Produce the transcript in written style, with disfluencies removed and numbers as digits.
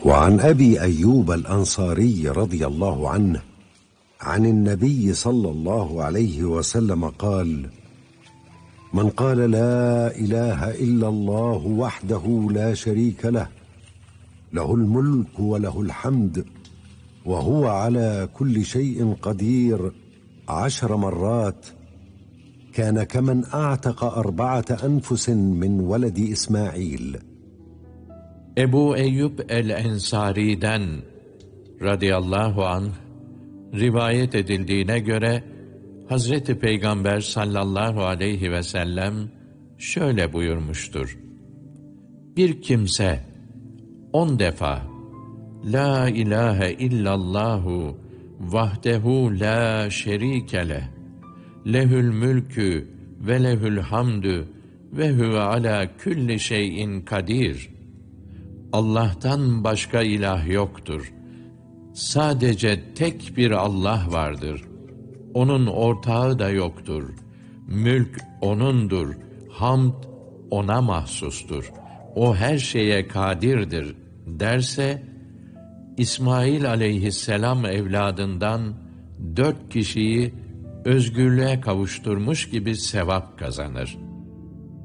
وعن أبي أيوب الأنصاري رضي الله عنه عن النبي صلى الله عليه وسلم قال: من قال لا إله إلا الله وحده لا شريك له، له الملك وله الحمد وهو على كل شيء قدير 10 مرات، كان كمن أعتق 4 أنفس من ولد İsmail. Ebu Eyyub el-Ensari'den radıyallahu anh rivayet edildiğine göre Hazreti Peygamber sallallahu aleyhi ve sellem şöyle buyurmuştur: bir kimse 10 defa La ilahe illallahu vahdehu la şerike leh, lehül mülkü ve lehül hamdü ve huve ala külli şeyin kadir. Allah'tan başka ilah yoktur. Sadece tek bir Allah vardır. Onun ortağı da yoktur. Mülk O'nundur. Hamd O'na mahsustur. O her şeye kadirdir derse, İsmail aleyhisselam evladından 4 kişiyi özgürlüğe kavuşturmuş gibi sevap kazanır.